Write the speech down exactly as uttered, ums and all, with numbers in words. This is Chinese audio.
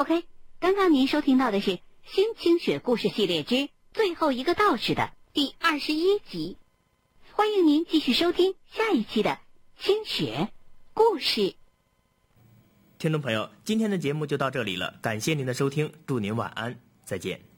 OK， 刚刚您收听到的是新清雪故事系列之最后一个道士的第二十一集，欢迎您继续收听下一期的清雪故事。 听众朋友，今天的节目就到这里了，感谢您的收听，祝您晚安，再见。